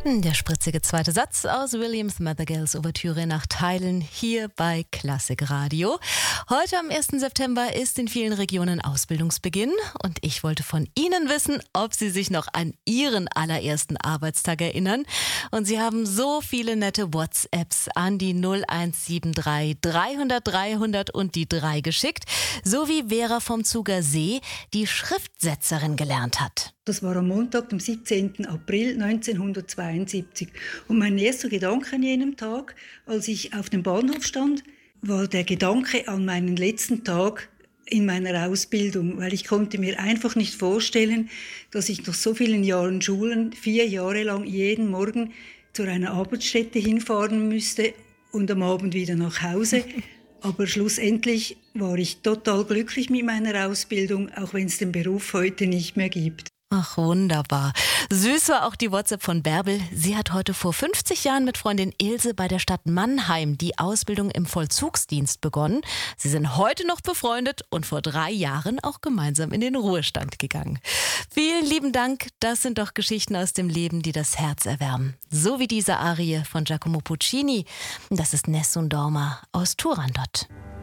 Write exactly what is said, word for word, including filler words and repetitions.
Der spritzige zweite Satz aus Williams Madrigals Ouvertüre nach Teilen hier bei Klassik Radio. Heute am ersten September ist in vielen Regionen Ausbildungsbeginn und ich wollte von Ihnen wissen, ob Sie sich noch an Ihren allerersten Arbeitstag erinnern. Und Sie haben so viele nette WhatsApps an die null eins sieben drei dreihundert dreihundert und die drei geschickt, so wie Vera vom Zuger See, die Schriftsetzerin gelernt hat. Das war am Montag, dem siebzehnten April neunzehnhundertzweiundsiebzig. Und mein erster Gedanke an jenem Tag, als ich auf dem Bahnhof stand, war der Gedanke an meinen letzten Tag in meiner Ausbildung, weil ich konnte mir einfach nicht vorstellen, dass ich nach so vielen Jahren Schulen vier Jahre lang jeden Morgen zu einer Arbeitsstätte hinfahren müsste und am Abend wieder nach Hause. Aber schlussendlich war ich total glücklich mit meiner Ausbildung, auch wenn es den Beruf heute nicht mehr gibt. Ach, wunderbar. Süß war auch die WhatsApp von Bärbel. Sie hat heute vor fünfzig Jahren mit Freundin Ilse bei der Stadt Mannheim die Ausbildung im Vollzugsdienst begonnen. Sie sind heute noch befreundet und vor drei Jahren auch gemeinsam in den Ruhestand gegangen. Vielen lieben Dank. Das sind doch Geschichten aus dem Leben, die das Herz erwärmen. So wie diese Arie von Giacomo Puccini. Das ist Nessun Dorma aus Turandot.